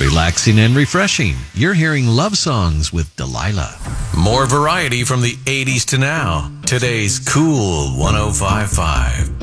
Relaxing and refreshing. You're hearing Love Songs with Delilah. More variety from the 80s to now. Today's Cool 105.5.